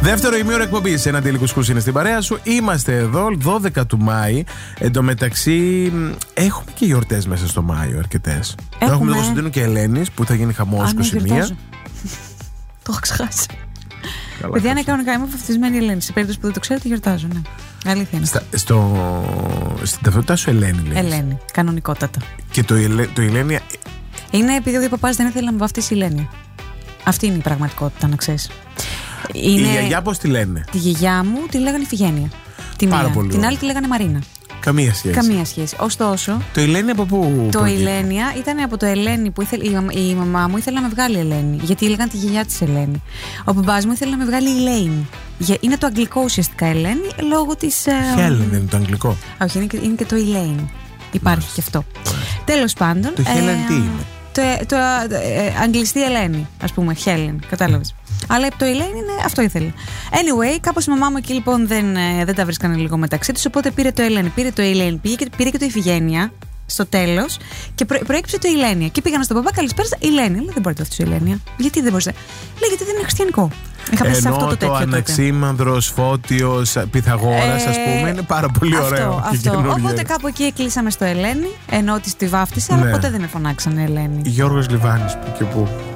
Δεύτερο ημίωρο εκπομπής. Ένα τελικό σκούς είναι στην παρέα σου. Είμαστε εδώ 12 του Μάη. Εν τω μεταξύ, έχουμε και γιορτές μέσα στο Μάιο αρκετές. Έχουμε τον Κωνσταντίνο και Ελένης που θα γίνει χαμός 21. Το έχω ξεχάσει. Παιδιά, είναι κανονικά. Είμαι βαφτισμένη Ελένη. Σε περίπτωση που δεν το ξέρετε, γιορτάζω. Ναι. Αλήθεια είναι. Στην ταυτότητά σου Ελένη, λέει. Ελένη, κανονικότατα. Και το Ελένη. Είναι επειδή ο δύο παπάς δεν ήθελε να με βαφτίσει Ελένη. Αυτή είναι η πραγματικότητα, να ξέρεις. Η γιαγιά πώς τη λένε? Τη γιαγιά μου τη λέγανε Ιφηγένεια. Την άλλη τη λέγανε Μαρίνα. Καμία σχέση. Ωστόσο. Το Ελένη από πού? Το Ελένια ήταν από το Ελένη που η μαμά μου ήθελε να με βγάλει Ελένη. Γιατί έλεγαν τη γιαγιά της Ελένη. Ο μπαμπάς μου ήθελε να με βγάλει Ελένη. Είναι το αγγλικό ουσιαστικά Ελένη λόγω της. Helen δεν είναι το αγγλικό? Όχι, είναι και το Elaine. Υπάρχει και αυτό. Τέλος πάντων. Το Helen τι είναι? Το αγγλιστή Ελένη, ας πούμε. Helen, κατάλαβες. Αλλά το Elaine είναι, αυτό ήθελε. Anyway, κάπως η μαμά μου εκεί λοιπόν δεν τα βρίσκανε λίγο μεταξύ τους. Οπότε πήρε το Ελένη, πήρε το Elaine, πήρε και το Ιφηγένεια στο τέλος και προέκυψε το Ηλένια. Και πήγαν στον παπά, καλησπέρα, Ηλένια. Λέει, δεν μπορείτε αυτό Ηλένια. Γιατί δεν μπορείτε? Λέει, γιατί δεν είναι χριστιανικό. Είχα πέσει σε αυτό το τέτοιο. Αναξίμανδρος, Φώτιος, Πυθαγόρας, ας πούμε, είναι πάρα πολύ ωραίο. Αυτό. Οπότε κάπου εκεί κλείσαμε στο Ελένη, ενώ τη βάφτισε, αλλά ποτέ δεν με φωνάξανε Ελένη. Γιώργος Λιβάνης, που και που.